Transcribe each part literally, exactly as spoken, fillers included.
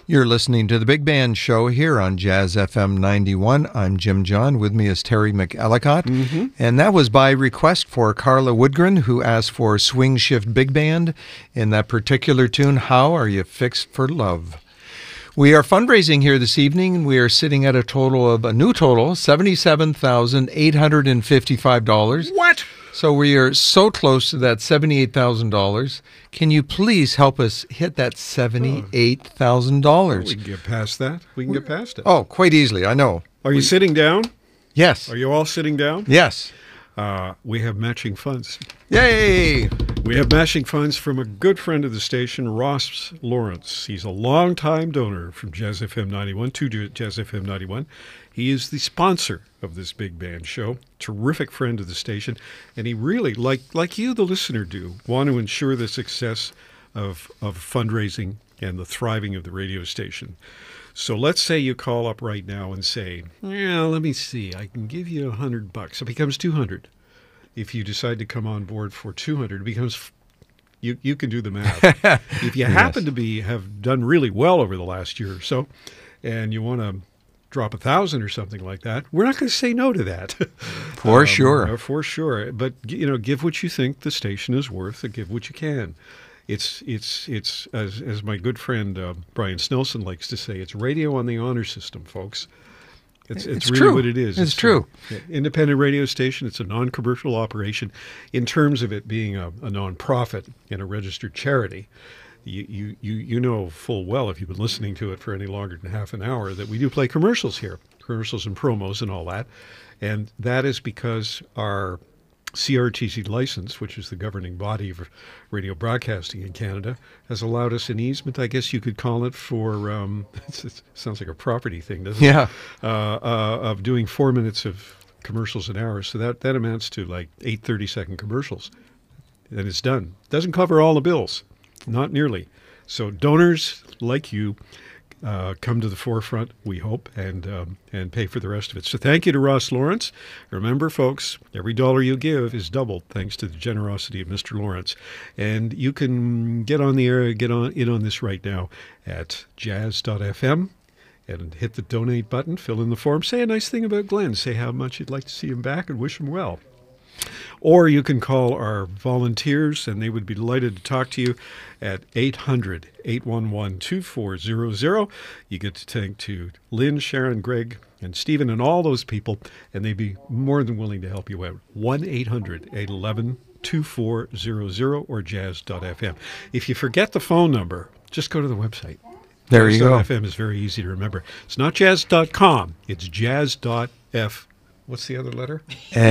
You're listening to The Big Band Show here on Jazz F M ninety-one. I'm Jim John. With me is Terry McEllicott. Mm-hmm. And that was by request for Carla Woodgren, who asked for Swing Shift Big Band in that particular tune, How Are You Fixed for Love? We are fundraising here this evening. We are sitting at a total of, a new total, seventy-seven thousand eight hundred fifty-five dollars. What? So we are so close to that seventy-eight thousand dollars. Can you please help us hit that seventy-eight thousand dollars? We can get past that. We can get past it. Oh, quite easily, I know. Are you we, sitting down? Yes. Are you all sitting down? Yes. Uh, we have matching funds. Yay! We have matching funds from a good friend of the station, Ross Lawrence. He's a longtime donor from Jazz F M ninety-one, to Jazz F M ninety-one. He is the sponsor of this big band show, terrific friend of the station, and he really, like like you, the listener, do, want to ensure the success of, of fundraising and the thriving of the radio station. So let's say you call up right now and say, yeah, let me see, I can give you a hundred bucks. It becomes two hundred. If you decide to come on board for two hundred, it becomes, you you can do the math. If you happen yes. to be have done really well over the last year or so, and you want to drop a thousand or something like that, we're not going to say no to that. For um, sure. For sure. But, you know, give what you think the station is worth and give what you can. It's, it's, it's as, as my good friend uh, Brian Snelson likes to say, it's radio on the honor system, folks. It's, it's, it's really true. what it is. It's, it's true. An independent radio station. It's a non-commercial operation in terms of it being a, a non-profit and a registered charity. You, you, you, you know full well, if you've been listening to it for any longer than half an hour, that we do play commercials here, commercials and promos and all that. And that is because our C R T C license, which is the governing body of radio broadcasting in Canada, has allowed us an easement, I guess you could call it, for, um, it sounds like a property thing, doesn't yeah. it? Uh, uh, of doing four minutes of commercials an hour. So that, that amounts to like eight thirty-second commercials. And it's done. Doesn't cover all the bills. Not nearly. So donors like you uh, come to the forefront, we hope, and um, and pay for the rest of it. So thank you to Ross Lawrence. Remember, folks, every dollar you give is doubled thanks to the generosity of Mister Lawrence. And you can get on the air, get on in on this right now at jazz dot f m and hit the donate button, fill in the form, say a nice thing about Glenn, say how much you'd like to see him back, and wish him well. Or you can call our volunteers, and they would be delighted to talk to you at eight hundred, eight one one, two four zero zero. You get to talk to Lynn, Sharon, Greg, and Stephen, and all those people, and they'd be more than willing to help you out. one eight hundred, eight one one, two four zero zero or jazz dot f m. If you forget the phone number, just go to the website. There you go. jazz dot f m is very easy to remember. It's not jazz dot com. It's jazz dot f m. What's the other letter?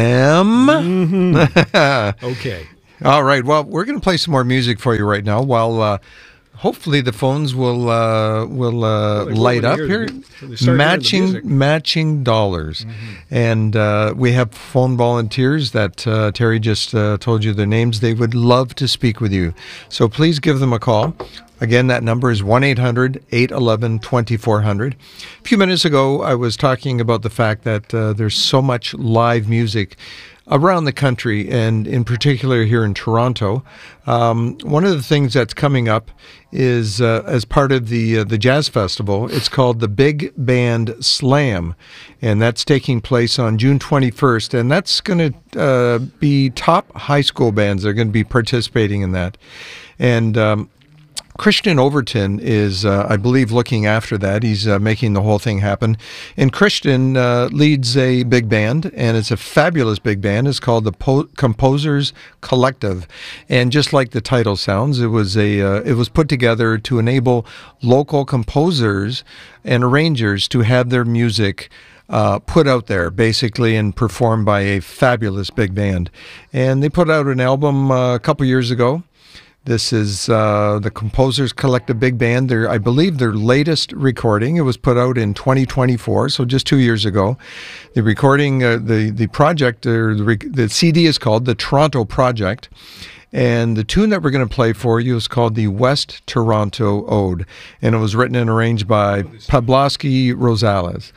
M. Mm-hmm. Okay. All right. Well, we're going to play some more music for you right now while uh, hopefully the phones will uh, will uh, well, light up here. Matching matching dollars. Mm-hmm. And uh, we have phone volunteers that uh, Terry just uh, told you their names. They would love to speak with you. So please give them a call. Again, that number is one eight hundred, eight one one, two four zero zero. A few minutes ago, I was talking about the fact that uh, there's so much live music around the country, and in particular here in Toronto. Um, one of the things that's coming up is uh, as part of the uh, the Jazz Festival. It's called the Big Band Slam, and that's taking place on June twenty-first, and that's going to uh, be top high school bands that are going to be participating in that. And um, Christian Overton is, uh, I believe, looking after that. He's uh, making the whole thing happen. And Christian uh, leads a big band, and it's a fabulous big band. It's called the po- Composers Collective. And just like the title sounds, it was a uh, it was put together to enable local composers and arrangers to have their music Uh, put out there, basically, and performed by a fabulous big band. And they put out an album uh, a couple years ago. This is uh, the Composers Collective Big Band. Their, I believe their latest recording. It was put out in twenty twenty-four, so just two years ago. The recording, uh, the, the project, or the, rec- the C D is called the Toronto Project. And the tune that we're going to play for you is called the West Toronto Ode. And it was written and arranged by Pabloski Rosales.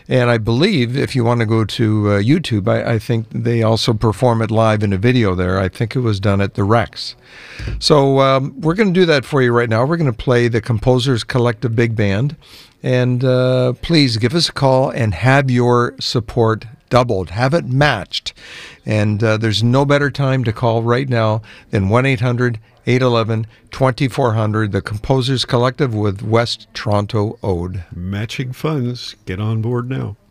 And I believe if you want to go to uh, YouTube, I, I think they also perform it live in a video there. I think it was done at the Rex. So um, we're going to do that for you right now. We're going to play the Composers Collective Big Band. And uh, please give us a call and have your support doubled. Have it matched. And uh, there's no better time to call right now than one eight hundred eight one one twenty-four hundred, the Composers Collective with West Toronto Ode. Matching funds. Get on board now.